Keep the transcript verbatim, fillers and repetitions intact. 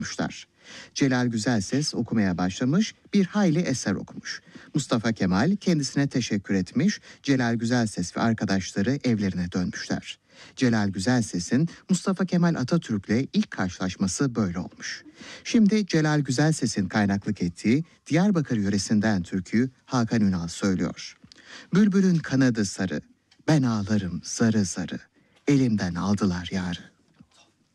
okumuşlar. Celal Güzelses okumaya başlamış, bir hayli eser okumuş. Mustafa Kemal kendisine teşekkür etmiş, Celal Güzelses ve arkadaşları evlerine dönmüşler. Celal Güzelses'in Mustafa Kemal Atatürk'le ilk karşılaşması böyle olmuş. Şimdi Celal Güzelses'in kaynaklık ettiği Diyarbakır yöresinden türküyü Hakan Ünal söylüyor. Bülbülün kanadı sarı, ben ağlarım zarı zarı, elimden aldılar yarı.